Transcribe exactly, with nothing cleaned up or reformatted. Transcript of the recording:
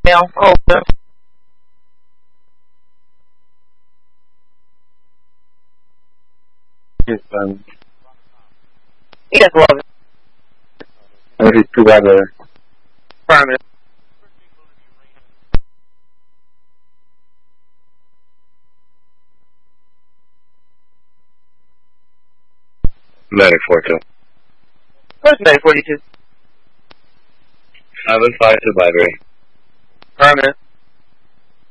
Now, over. Yes, um, Yes, Logan. I just too bad. Affirmative. Medic four two. First Medic forty-two. I was five to library. Affirmative.